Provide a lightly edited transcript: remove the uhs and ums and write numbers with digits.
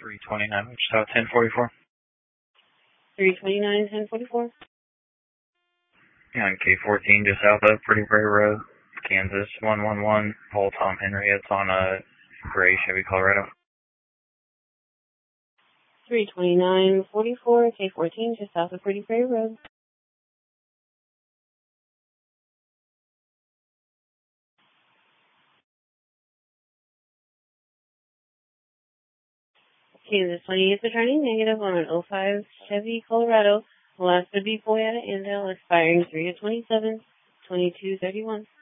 329, Wichita 1044. 329, 1044. Yeah, on K14, just south of Pretty Prairie Road, Kansas 111. Paul Tom Henry. It's on a gray Chevy Colorado. 32944, K14, just south of Pretty Prairie Road. Kansas 28 returning negative on an 05 Chevy Colorado. Last would be Boyetta Andel, expiring 3/27/2231.